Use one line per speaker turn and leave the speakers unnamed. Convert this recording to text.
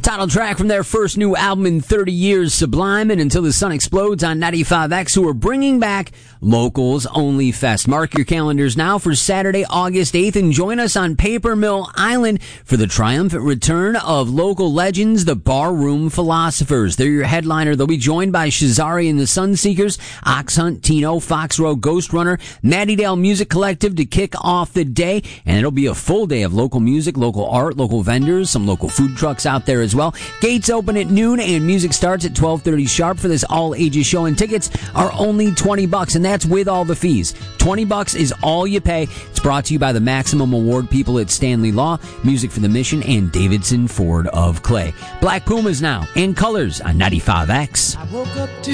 Title track from their first new album in 30 years, Sublime, and Until the Sun Explodes on 95X, who are bringing back Locals Only Fest. Mark your calendars now for Saturday, August 8th, and join us on Paper Mill Island for the triumphant return of local legends, the Barroom Philosophers. They're your headliner. They'll be joined by Shazari and the Sunseekers, Ox Hunt, Tino, Fox Row, Ghost Runner, Maddie Dale Music Collective to kick off the day, and it'll be a full day of local music, local art, local vendors, some local food trucks out there as well. Gates open at noon and music starts at 12:30 sharp for this all-ages show, and tickets are only $20, and that's with all the fees. $20 is all you pay. It's brought to you by the Maximum Award people at Stanley Law, Music for the Mission, and Davidson Ford of Clay. Black Pumas now, and Colors on 95X.
I woke up to